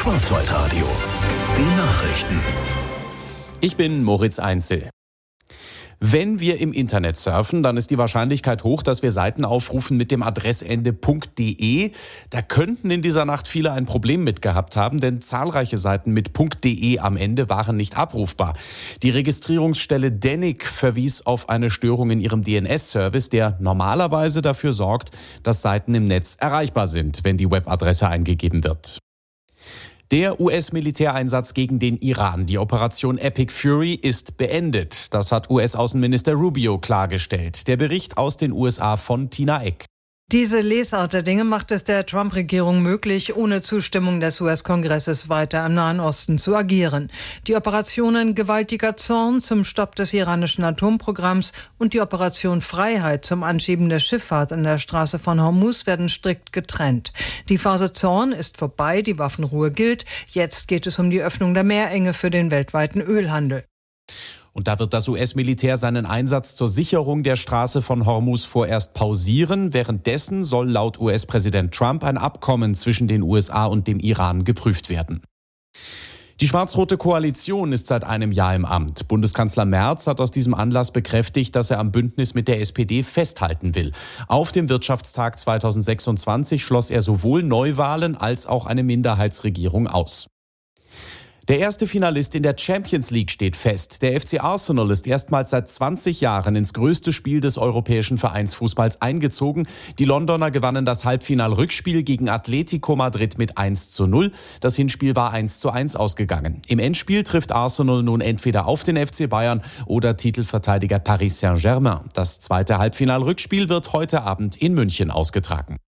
Schwarzwaldradio. Die Nachrichten. Ich bin Moritz Einzel. Wenn wir im Internet surfen, dann ist die Wahrscheinlichkeit hoch, dass wir Seiten aufrufen mit dem Adressende .de. Da könnten in dieser Nacht viele ein Problem mit gehabt haben, denn zahlreiche Seiten mit .de am Ende waren nicht abrufbar. Die Registrierungsstelle Denic verwies auf eine Störung in ihrem DNS-Service, der normalerweise dafür sorgt, dass Seiten im Netz erreichbar sind, wenn die Webadresse eingegeben wird. Der US-Militäreinsatz gegen den Iran, die Operation Epic Fury, ist beendet. Das hat US-Außenminister Rubio klargestellt. Der Bericht aus den USA von Tina Eck. Diese Lesart der Dinge macht es der Trump-Regierung möglich, ohne Zustimmung des US-Kongresses weiter im Nahen Osten zu agieren. Die Operationen Gewaltiger Zorn zum Stopp des iranischen Atomprogramms und die Operation Freiheit zum Anschieben der Schifffahrt an der Straße von Hormuz werden strikt getrennt. Die Phase Zorn ist vorbei, die Waffenruhe gilt. Jetzt geht es um die Öffnung der Meerenge für den weltweiten Ölhandel. Und da wird das US-Militär seinen Einsatz zur Sicherung der Straße von Hormuz vorerst pausieren. Währenddessen soll laut US-Präsident Trump ein Abkommen zwischen den USA und dem Iran geprüft werden. Die schwarz-rote Koalition ist seit einem Jahr im Amt. Bundeskanzler Merz hat aus diesem Anlass bekräftigt, dass er am Bündnis mit der SPD festhalten will. Auf dem Wirtschaftstag 2026 schloss er sowohl Neuwahlen als auch eine Minderheitsregierung aus. Der erste Finalist in der Champions League steht fest. Der FC Arsenal ist erstmals seit 20 Jahren ins größte Spiel des europäischen Vereinsfußballs eingezogen. Die Londoner gewannen das Halbfinal-Rückspiel gegen Atletico Madrid mit 1:0. Das Hinspiel war 1:1 ausgegangen. Im Endspiel trifft Arsenal nun entweder auf den FC Bayern oder Titelverteidiger Paris Saint-Germain. Das zweite Halbfinal-Rückspiel wird heute Abend in München ausgetragen.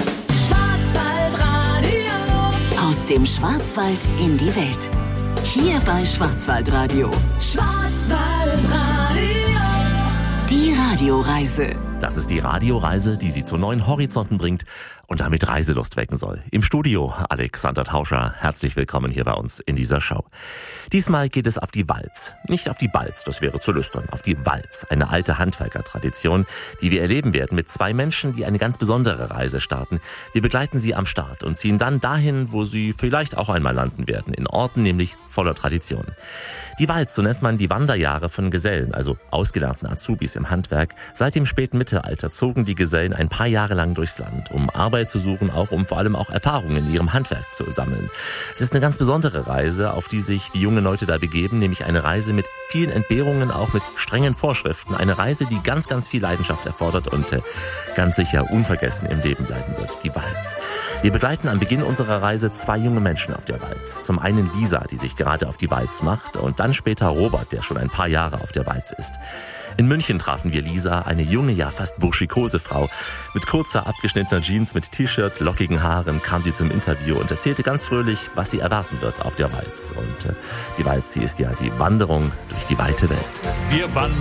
Aus dem Schwarzwald in die Welt. Hier bei Schwarzwaldradio. Schwarzwaldradio. Die Radioreise. Das ist die Radioreise, die Sie zu neuen Horizonten bringt und damit Reiselust wecken soll. Im Studio Alexander Tauscher. Herzlich willkommen hier bei uns in dieser Show. Diesmal geht es auf die Walz. Nicht auf die Balz, das wäre zu lüstern. Auf die Walz, eine alte Handwerkertradition, die wir erleben werden mit zwei Menschen, die eine ganz besondere Reise starten. Wir begleiten sie am Start und ziehen dann dahin, wo sie vielleicht auch einmal landen werden. In Orten nämlich voller Tradition. Die Walz, so nennt man die Wanderjahre von Gesellen, also ausgelernten Azubis im Handwerk. Seit dem späten Mittelalter zogen die Gesellen ein paar Jahre lang durchs Land, um Arbeit zu suchen, um vor allem auch Erfahrungen in ihrem Handwerk zu sammeln. Es ist eine ganz besondere Reise, auf die sich die jungen Leute da begeben, nämlich eine Reise mit vielen Entbehrungen, auch mit strengen Vorschriften. Eine Reise, die ganz, ganz viel Leidenschaft erfordert und ganz sicher unvergessen im Leben bleiben wird, die Walz. Wir begleiten am Beginn unserer Reise zwei junge Menschen auf der Walz. Zum einen Lisa, die sich gerade auf die Walz macht, und dann später Robert, der schon ein paar Jahre auf der Walz ist. In München trafen wir Lisa, eine junge, ja fast burschikose Frau. Mit kurzer, abgeschnittener Jeans, mit T-Shirt, lockigen Haaren kam sie zum Interview und erzählte ganz fröhlich, was sie erwarten wird auf der Walz. Und die Walz, sie ist ja die Wanderung durch die weite Welt. Wir wandern